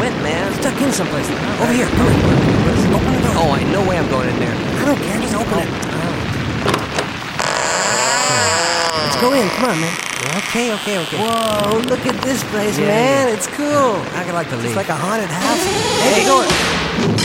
went, man. Stuck in someplace. All Over right, here, come on. Open the door. Oh, I no way I'm going in there. I don't care, just open it. Let's go in, come on, man. Okay. Whoa, look at this place, Yeah, man. yeah. It's cool. I'd like to leave. It's like a haunted house. Hey, go.